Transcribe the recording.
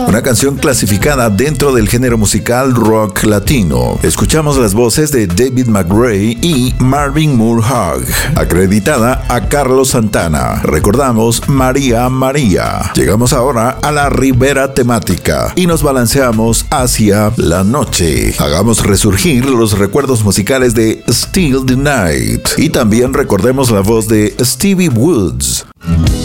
una canción clasificada dentro del género musical rock latino. Escuchamos las voces de David McRae y Marvin Moore-Hugh, acreditada a Carlos Santana. Recordamos María María. Llegamos ahora a la ribera temática y nos balanceamos hacia la noche. Hagamos resurgir los recuerdos musicales de Still the Night y también recordemos la voz de Stevie Woods.